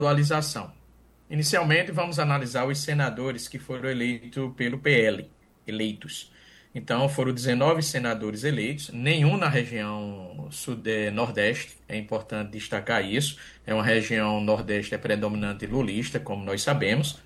estadualização. Inicialmente, vamos analisar os senadores que foram eleitos pelo PL, eleitos. Então, foram 19 senadores eleitos, nenhum na região Nordeste, é importante destacar isso. É uma região Nordeste é predominante lulista, como nós sabemos.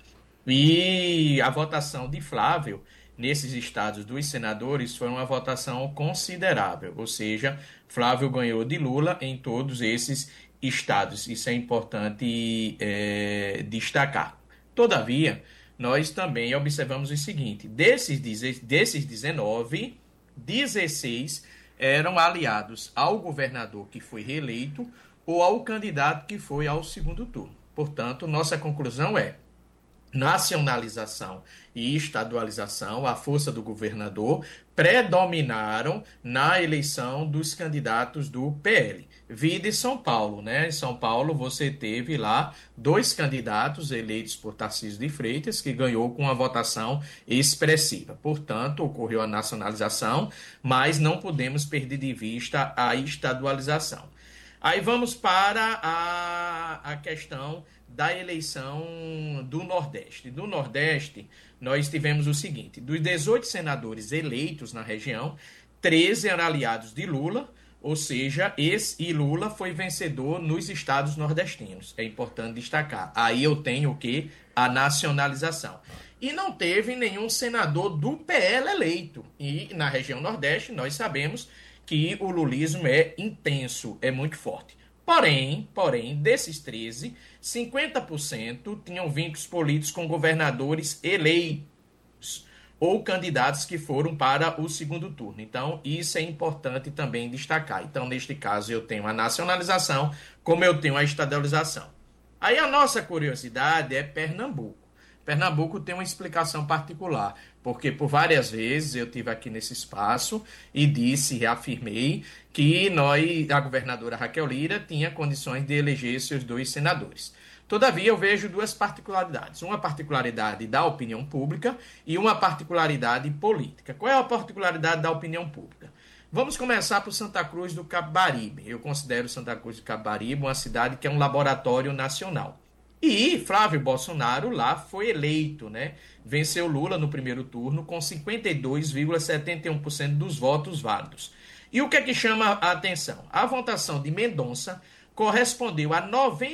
E a votação de Flávio nesses estados dos senadores foi uma votação considerável, ou seja, Flávio ganhou de Lula em todos esses estados. Isso é importante destacar. Todavia, nós também observamos o seguinte: desses 19, 16 eram aliados ao governador que foi reeleito ou ao candidato que foi ao segundo turno. Portanto, nossa conclusão é: nacionalização e estadualização, a força do governador, predominaram na eleição dos candidatos do PL. Vide São Paulo, né? Em São Paulo você teve lá dois candidatos eleitos por Tarcísio de Freitas, que ganhou com uma votação expressiva. Portanto, ocorreu a nacionalização, mas não podemos perder de vista a estadualização. Aí vamos para a questão da eleição do Nordeste. Do Nordeste, nós tivemos o seguinte: dos 18 senadores eleitos na região, 13 eram aliados de Lula, ou seja, e Lula foi vencedor nos estados nordestinos. É importante destacar. Aí eu tenho o quê? A nacionalização. E não teve nenhum senador do PL eleito. E na região Nordeste, nós sabemos que o lulismo é intenso, é muito forte. Porém, desses 13, 50% tinham vínculos políticos com governadores eleitos ou candidatos que foram para o segundo turno. Então, isso é importante também destacar. Então, neste caso, eu tenho a nacionalização, como eu tenho a estadualização. Aí a nossa curiosidade é Pernambuco. Pernambuco tem uma explicação particular, porque por várias vezes eu tive aqui nesse espaço e disse, reafirmei, que a governadora Raquel Lira tinha condições de eleger seus dois senadores. Todavia, eu vejo duas particularidades. Uma particularidade da opinião pública e uma particularidade política. Qual é a particularidade da opinião pública? Vamos começar por Santa Cruz do Capibaribe. Eu considero Santa Cruz do Capibaribe uma cidade que é um laboratório nacional. E Flávio Bolsonaro lá foi eleito, né? Venceu Lula no primeiro turno com 52,71% dos votos válidos. E o que é que chama a atenção? A votação de Mendonça correspondeu a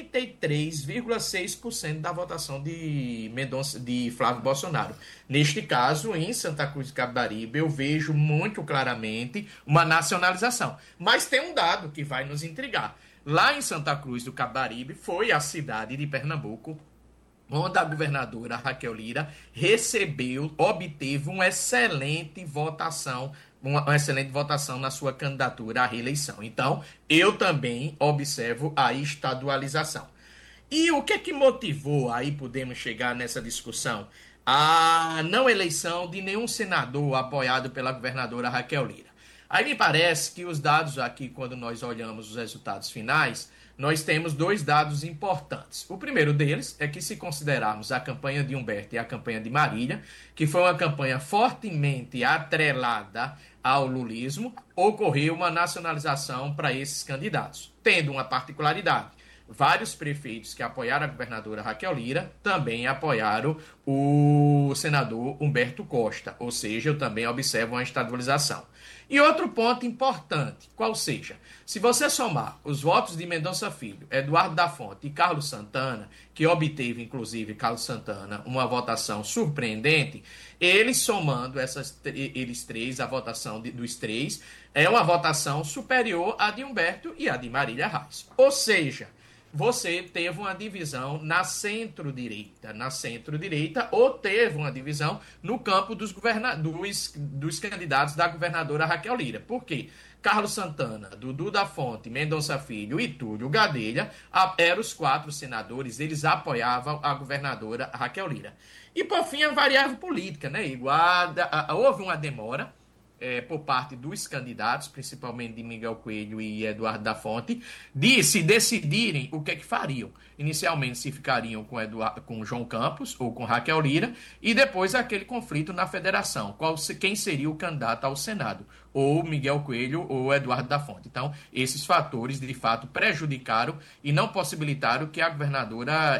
93,6% da votação de Mendonça, de Flávio Bolsonaro. Neste caso, em Santa Cruz de Capibaribe, eu vejo muito claramente uma nacionalização. Mas tem um dado que vai nos intrigar. Lá em Santa Cruz do Capibaribe foi a cidade de Pernambuco onde a governadora Raquel Lira obteve uma excelente votação na sua candidatura à reeleição. Então, eu também observo a estadualização. E o que é que motivou, aí podemos chegar nessa discussão, a não eleição de nenhum senador apoiado pela governadora Raquel Lira? Aí me parece que os dados aqui, quando nós olhamos os resultados finais, nós temos dois dados importantes. O primeiro deles é que, se considerarmos a campanha de Humberto e a campanha de Marília, que foi uma campanha fortemente atrelada ao lulismo, ocorreu uma nacionalização para esses candidatos, tendo uma particularidade: vários prefeitos que apoiaram a governadora Raquel Lira também apoiaram o senador Humberto Costa, ou seja, eu também observo uma estadualização. E outro ponto importante, qual seja, se você somar os votos de Mendonça Filho, Eduardo da Fonte e Carlos Santana, que obteve, inclusive, Carlos Santana, uma votação surpreendente, eles somando eles três, a votação dos três, é uma votação superior à de Humberto e à de Marília Reis. Ou seja, você teve uma divisão na centro-direita. Ou teve uma divisão no campo dos candidatos da governadora Raquel Lira. Por quê? Carlos Santana, Dudu da Fonte, Mendonça Filho e Túlio Gadelha eram os 4 senadores, eles apoiavam a governadora Raquel Lira. E, por fim, a variável política, né, Igor? Houve uma demora por parte dos candidatos, principalmente de Miguel Coelho e Eduardo da Fonte, de se decidirem o que é que fariam. Inicialmente, se ficariam com João Campos ou com Raquel Lira, e depois aquele conflito na federação, quem seria o candidato ao Senado, ou Miguel Coelho ou Eduardo da Fonte. Então, esses fatores, de fato, prejudicaram e não possibilitaram que a governadora